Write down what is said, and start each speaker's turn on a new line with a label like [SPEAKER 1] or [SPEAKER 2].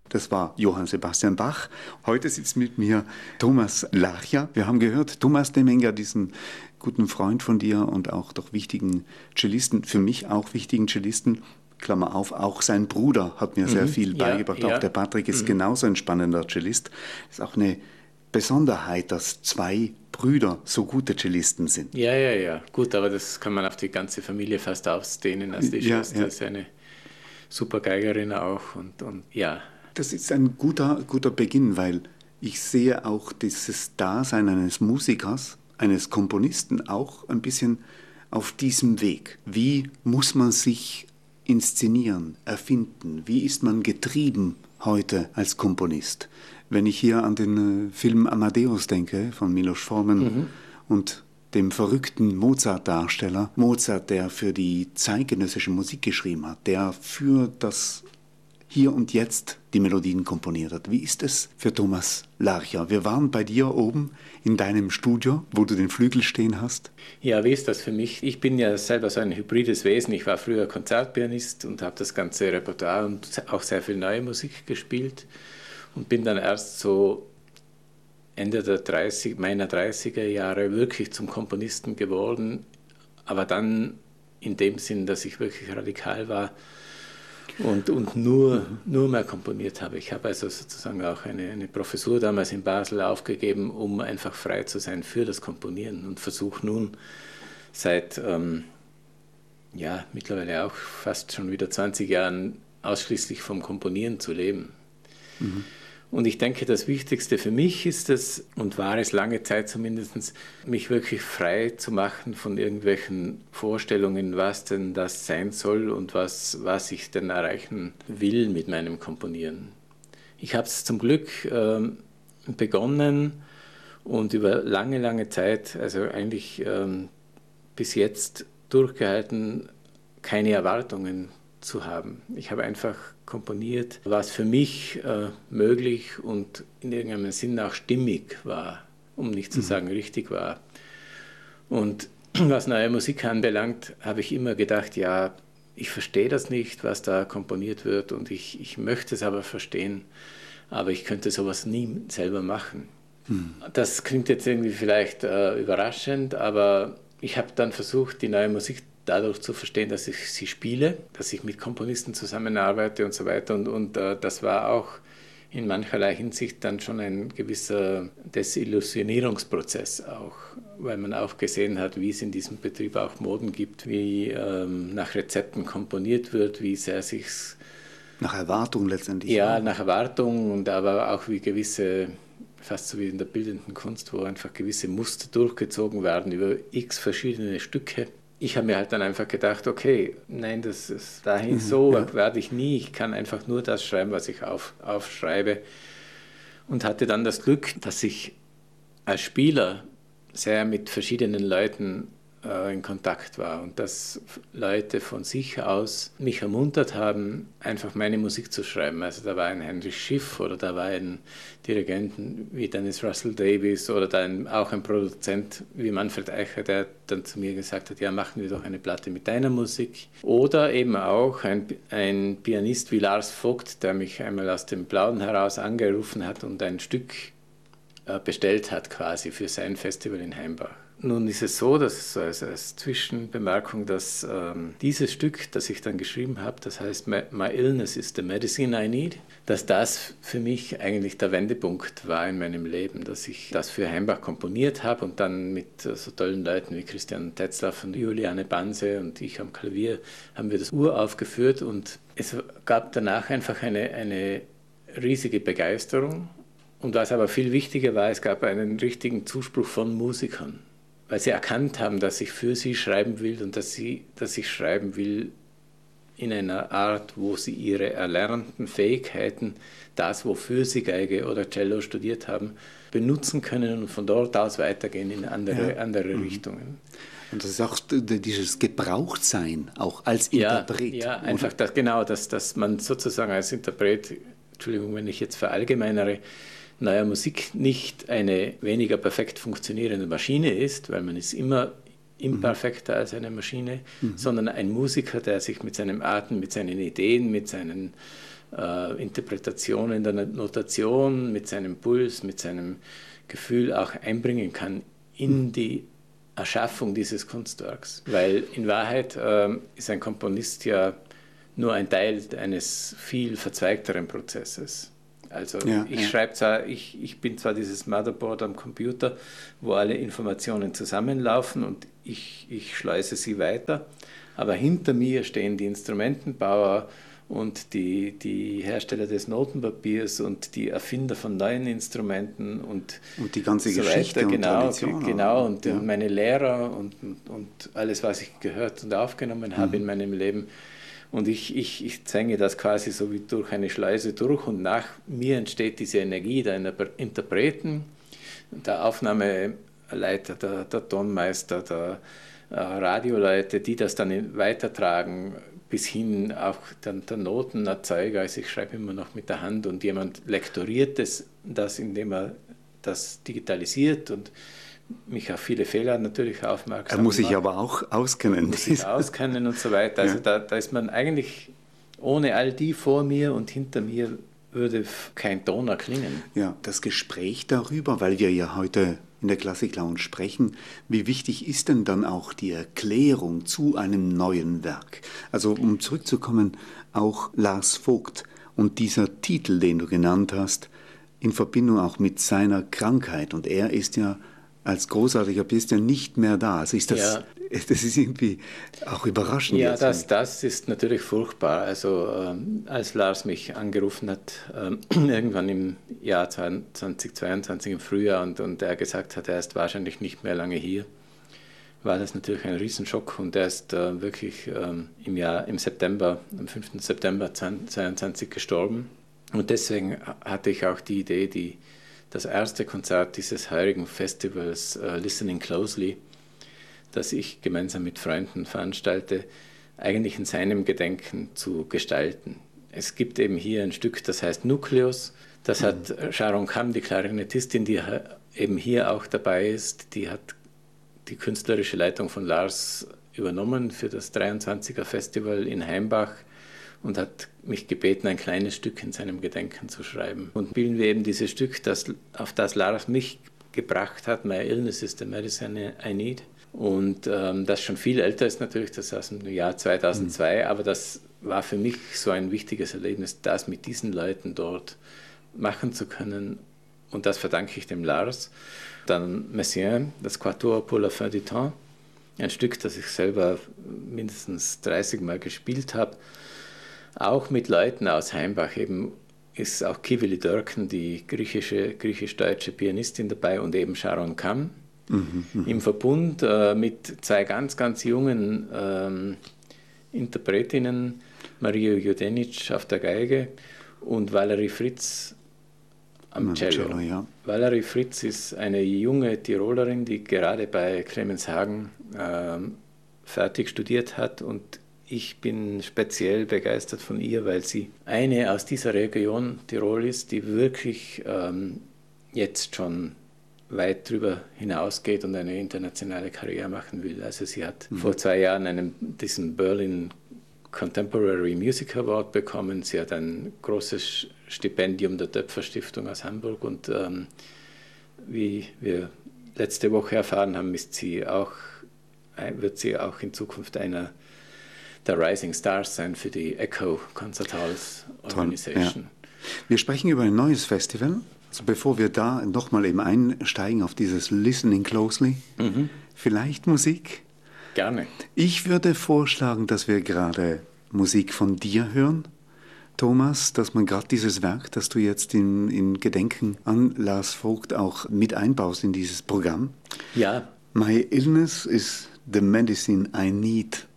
[SPEAKER 1] Das war Johann Sebastian Bach. Heute sitzt mit mir Thomas Larcher. Wir haben gehört, Thomas Demenger, diesen guten Freund von dir und auch doch wichtigen Cellisten, für mich auch wichtigen Cellisten, Klammer auf, auch sein Bruder hat mir sehr viel beigebracht. Auch der Patrick ist genauso ein spannender Cellist. Das ist auch eine Besonderheit, dass zwei Brüder so gute Cellisten sind.
[SPEAKER 2] Ja. Gut, aber das kann man auf die ganze Familie fast ausdehnen. Also die Schwester ist eine super Geigerin auch und ja.
[SPEAKER 1] Das ist ein guter Beginn, weil ich sehe auch dieses Dasein eines Musikers, eines Komponisten auch ein bisschen auf diesem Weg. Wie muss man sich inszenieren, erfinden? Wie ist man getrieben heute als Komponist? Wenn ich hier an den Film Amadeus denke, von Milos Forman und dem verrückten Mozart-Darsteller, Mozart, der für die zeitgenössische Musik geschrieben hat, der für das Hier und Jetzt die Melodien komponiert hat. Wie ist es für Thomas Larcher? Wir waren bei dir oben in deinem Studio, wo du den Flügel stehen hast.
[SPEAKER 2] Ja, wie ist das für mich? Ich bin ja selber so ein hybrides Wesen. Ich war früher Konzertpianist und habe das ganze Repertoire und auch sehr viel neue Musik gespielt und bin dann erst so Ende meiner 30er Jahre wirklich zum Komponisten geworden, aber dann in dem Sinn, dass ich wirklich radikal war und nur mehr komponiert habe. Ich habe also sozusagen auch eine Professur damals in Basel aufgegeben, um einfach frei zu sein für das Komponieren und versuche nun seit mittlerweile auch fast schon wieder 20 Jahren ausschließlich vom Komponieren zu leben. Und ich denke, das Wichtigste für mich ist es, und war es lange Zeit zumindest, mich wirklich frei zu machen von irgendwelchen Vorstellungen, was denn das sein soll und was ich denn erreichen will mit meinem Komponieren. Ich habe es zum Glück begonnen und über lange Zeit, also eigentlich bis jetzt durchgehalten, keine Erwartungen zu haben. Ich habe einfach komponiert, was für mich möglich und in irgendeinem Sinn auch stimmig war, um nicht zu sagen richtig war. Und was neue Musik anbelangt, habe ich immer gedacht, ja, ich verstehe das nicht, was da komponiert wird und ich möchte es aber verstehen, aber ich könnte sowas nie selber machen. Das klingt jetzt irgendwie vielleicht überraschend, aber ich habe dann versucht, die neue Musik dadurch zu verstehen, dass ich sie spiele, dass ich mit Komponisten zusammenarbeite und so weiter. Und das war auch in mancherlei Hinsicht dann schon ein gewisser Desillusionierungsprozess auch, weil man auch gesehen hat, wie es in diesem Betrieb auch Moden gibt, wie nach Rezepten komponiert wird, wie sehr sich's
[SPEAKER 1] nach Erwartung letztendlich.
[SPEAKER 2] Ja, nach Erwartung und aber auch wie gewisse, fast so wie in der bildenden Kunst, wo einfach gewisse Muster durchgezogen werden über x verschiedene Stücke. Ich habe mir halt dann einfach gedacht, okay, nein, das ist dahin werde ich nie. Ich kann einfach nur das schreiben, was ich aufschreibe. Und hatte dann das Glück, dass ich als Spieler sehr mit verschiedenen Leuten in Kontakt war und dass Leute von sich aus mich ermuntert haben, einfach meine Musik zu schreiben. Also da war ein Heinrich Schiff oder da war ein Dirigent wie Dennis Russell Davies oder dann auch ein Produzent wie Manfred Eicher, der dann zu mir gesagt hat, ja, machen wir doch eine Platte mit deiner Musik. Oder eben auch ein Pianist wie Lars Vogt, der mich einmal aus dem Blauen heraus angerufen hat und ein Stück bestellt hat quasi für sein Festival in Heimbach. Nun ist es so, dass als Zwischenbemerkung, dass dieses Stück, das ich dann geschrieben habe, das heißt My Illness is the Medicine I Need, dass das für mich eigentlich der Wendepunkt war in meinem Leben, dass ich das für Heimbach komponiert habe und dann mit so tollen Leuten wie Christian Tetzlaff und Juliane Banse und ich am Klavier haben wir das uraufgeführt und es gab danach einfach eine riesige Begeisterung. Und was aber viel wichtiger war, es gab einen richtigen Zuspruch von Musikern, weil sie erkannt haben, dass ich für sie schreiben will und dass ich schreiben will in einer Art, wo sie ihre erlernten Fähigkeiten, das, wofür sie Geige oder Cello studiert haben, benutzen können und von dort aus weitergehen in andere Richtungen.
[SPEAKER 1] Und das ist auch dieses Gebrauchtsein, auch als Interpret.
[SPEAKER 2] Ja, einfach dass man sozusagen als Interpret, Entschuldigung, wenn ich jetzt verallgemeinere, neuer Musik nicht eine weniger perfekt funktionierende Maschine ist, weil man ist immer imperfekter als eine Maschine, sondern ein Musiker, der sich mit seinem Atem, mit seinen Ideen, mit seinen Interpretationen der Notation, mit seinem Puls, mit seinem Gefühl auch einbringen kann in die Erschaffung dieses Kunstwerks. Weil in Wahrheit ist ein Komponist ja nur ein Teil eines viel verzweigteren Prozesses. Also ich bin zwar dieses Motherboard am Computer, wo alle Informationen zusammenlaufen und ich schleuse sie weiter, aber hinter mir stehen die Instrumentenbauer und die Hersteller des Notenpapiers und die Erfinder von neuen Instrumenten und
[SPEAKER 1] die ganze
[SPEAKER 2] so
[SPEAKER 1] Geschichte
[SPEAKER 2] weiter.
[SPEAKER 1] und Tradition.
[SPEAKER 2] Genau, und meine Lehrer und alles, was ich gehört und aufgenommen habe in meinem Leben. Und ich zwänge das quasi so wie durch eine Schleuse durch und nach mir entsteht diese Energie der Interpreten, der Aufnahmeleiter, der Tonmeister, der Radioleute, die das dann weitertragen, bis hin auch der Notenerzeuger. Also ich schreibe immer noch mit der Hand und jemand lektoriert das, indem er das digitalisiert und mich auf viele Fehler natürlich aufmerksam
[SPEAKER 1] Er muss sich aber auch auskennen.
[SPEAKER 2] Muss sich auskennen und so weiter. Also da ist man eigentlich ohne all die vor mir und hinter mir würde kein Ton erklingen.
[SPEAKER 1] Ja, das Gespräch darüber, weil wir ja heute in der Classic Lounge sprechen, wie wichtig ist denn dann auch die Erklärung zu einem neuen Werk? Also um zurückzukommen, auch Lars Vogt und dieser Titel, den du genannt hast, in Verbindung auch mit seiner Krankheit. Und er ist ja als großartiger Pianist ja nicht mehr da. Also das ist irgendwie auch überraschend.
[SPEAKER 2] Ja, das ist natürlich furchtbar. Also als Lars mich angerufen hat, irgendwann im Jahr 2022 im Frühjahr und er gesagt hat, er ist wahrscheinlich nicht mehr lange hier, war das natürlich ein Riesenschock und er ist wirklich am 5. September 2022 gestorben. Und deswegen hatte ich auch die Idee, das erste Konzert dieses heurigen Festivals, Listening Closely, das ich gemeinsam mit Freunden veranstalte, eigentlich in seinem Gedenken zu gestalten. Es gibt eben hier ein Stück, das heißt Nucleus. Das hat Sharon Kam, die Klarinettistin, die eben hier auch dabei ist, die hat die künstlerische Leitung von Lars übernommen für das 23er Festival in Heimbach und hat mich gebeten, ein kleines Stück in seinem Gedenken zu schreiben. Und spielen wir eben dieses Stück, auf das Lars mich gebracht hat, My Illness is the Medicine I Need. Und das schon viel älter ist natürlich, das aus dem Jahr 2002, aber das war für mich so ein wichtiges Erlebnis, das mit diesen Leuten dort machen zu können. Und das verdanke ich dem Lars. Dann Messiaen, das Quatuor pour la fin du temps, ein Stück, das ich selber mindestens 30 Mal gespielt habe, auch mit Leuten aus Heimbach. Eben ist auch Kivili Dörken, die griechisch-deutsche Pianistin dabei und eben Sharon Kam. Im Verbund mit zwei ganz, ganz jungen Interpretinnen, Maria Judenic auf der Geige und Valerie Fritz am Cello. Ja. Valerie Fritz ist eine junge Tirolerin, die gerade bei Clemens Hagen fertig studiert hat und ich bin speziell begeistert von ihr, weil sie eine aus dieser Region Tirol ist, die wirklich jetzt schon weit darüber hinausgeht und eine internationale Karriere machen will. Also sie hat vor 2 Jahren diesen Berlin Contemporary Music Award bekommen. Sie hat ein großes Stipendium der Töpfer Stiftung aus Hamburg und wie wir letzte Woche erfahren haben, wird sie auch in Zukunft einer der Rising Stars sein für die Echo Concertals Organisation.
[SPEAKER 1] Ja. Wir sprechen über ein neues Festival. Also bevor wir da nochmal eben einsteigen auf dieses Listening Closely, vielleicht Musik?
[SPEAKER 2] Gerne.
[SPEAKER 1] Ich würde vorschlagen, dass wir gerade Musik von dir hören, Thomas, dass man gerade dieses Werk, das du jetzt in Gedenken an Lars Vogt auch mit einbaust in dieses Programm.
[SPEAKER 2] Ja.
[SPEAKER 1] My Illness is the Medicine I Need.